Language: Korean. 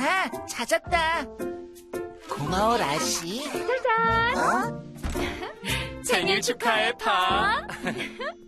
아, 찾았다. 고마워, 라씨. 짜잔! 어? 생일 축하해, 파.